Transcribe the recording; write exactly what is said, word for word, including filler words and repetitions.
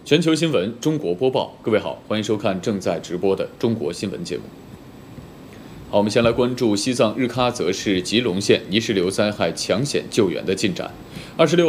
全球新闻中国播报，各位好，欢迎收看正在直播的中国新闻节目。好，我们先来关注西藏日喀则市吉隆县泥石流灾害抢险救援的进展。二十六